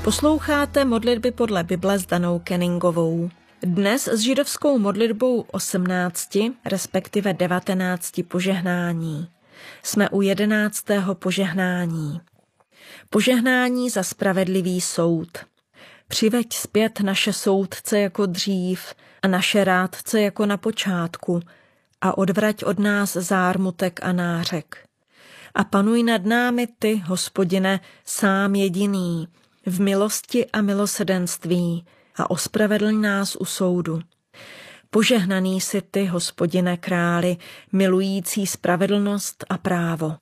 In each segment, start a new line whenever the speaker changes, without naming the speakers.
Posloucháte modlitby podle Bible s Danou Kenningovou. Dnes s židovskou modlitbou 18, respektive 19 požehnání. Jsme u 11. požehnání. Požehnání za spravedlivý soud. Přiveď zpět naše soudce jako dřív a naše rádce jako na počátku a odvrať od nás zármutek a nářek. A panuj nad námi ty, Hospodine, sám jediný, v milosti a milosrdenství a ospravedlň nás u soudu. Požehnaný jsi ty, Hospodine králi, milující spravedlnost a právo.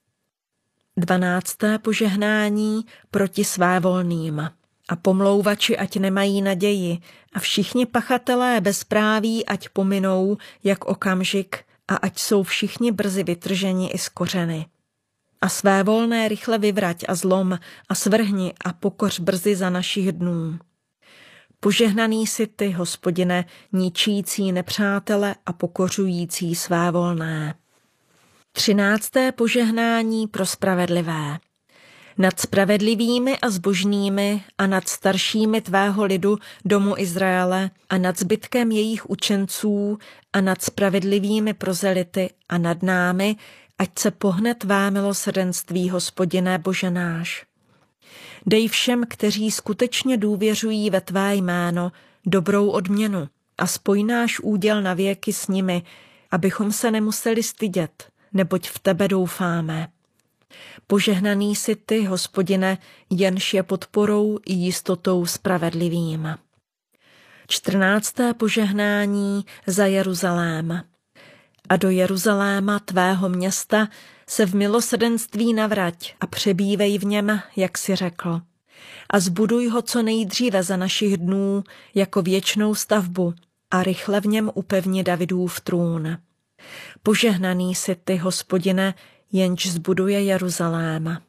12. požehnání proti svévolným. A pomlouvači ať nemají naději a všichni pachatelé bezpráví ať pominou jak okamžik a ať jsou všichni brzy vytrženi i z kořeny. A svévolné rychle vyvrať a zlom a svrhni a pokoř brzy za našich dnů. Požehnaný jsi ty, Hospodine, ničící nepřátele a pokořující svévolné. 13. požehnání pro spravedlivé. Nad spravedlivými a zbožnými a nad staršími tvého lidu, domu Izraele, a nad zbytkem jejich učenců a nad spravedlivými prozelity a nad námi, ať se pohne tvé milosrdenství, Hospodine Bože náš. Dej všem, kteří skutečně důvěřují ve tvé jméno, dobrou odměnu a spoj náš úděl na věky s nimi, abychom se nemuseli stydět, neboť v tebe doufáme. Požehnaný jsi ty, Hospodine, jenž je podporou i jistotou spravedlivým. 14. požehnání za Jeruzalém. A do Jeruzaléma, tvého města, se v milosrdenství navrať a přebývej v něm, jak si řekl. A zbuduj ho co nejdříve za našich dnů jako věčnou stavbu a rychle v něm upevni Davidův trůn. Požehnaný jsi ty, Hospodine, jenž zbuduje Jeruzalém.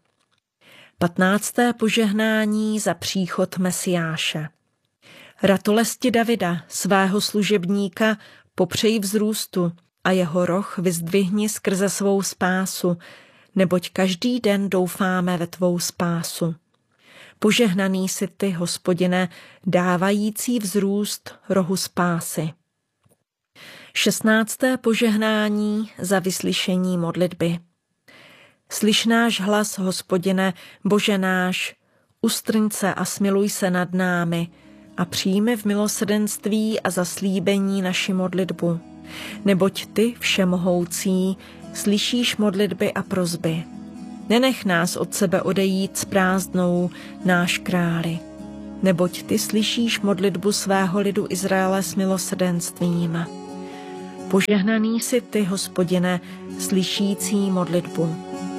15. požehnání za příchod Mesiáše. Ratolesti Davida, svého služebníka, popřej vzrůstu a jeho roh vyzdvihni skrze svou spásu, neboť každý den doufáme ve tvou spásu. Požehnaný jsi ty, Hospodine, dávající vzrůst rohu spásy. 16. požehnání za vyslyšení modlitby. Slyš náš hlas, Hospodine, Bože náš, ustrň se a smiluj se nad námi a přijmi v milosrdenství a zaslíbení naši modlitbu. Neboť ty, všemohoucí, slyšíš modlitby a prosby. Nenech nás od sebe odejít s prázdnou, náš králi. Neboť ty slyšíš modlitbu svého lidu Izraele s milosrdenstvím. Požehnaný jsi ty, Hospodine, slyšící modlitbu.